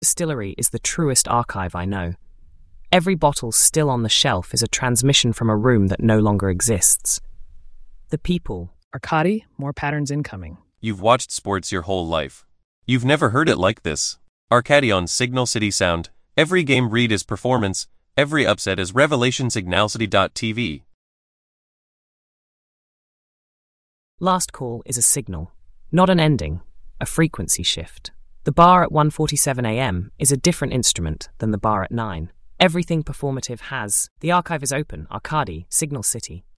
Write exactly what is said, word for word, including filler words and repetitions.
Distillery is the truest archive I know. Every bottle still on the shelf is a transmission from a room that no longer exists. The people. Arcadi, more patterns incoming. You've watched sports your whole life. You've never heard it like this. Arcadi on Signal City Sound. Every game read is performance, every upset is revelation. Signal City dot T V. Last call is a signal, not an ending, a frequency shift. The bar at one forty-seven a m is a different instrument than the bar at nine. Everything performative has. The archive is open. Arcadi, Signal City.